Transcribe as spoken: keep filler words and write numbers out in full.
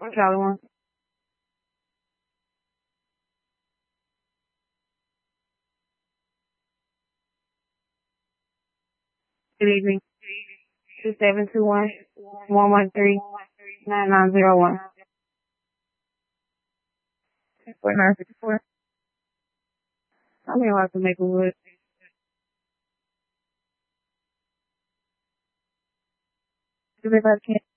Charlie one. Good evening. Two seven two one one one three nine nine zero one. Four nine six four. I'm here to make a wood. Everybody can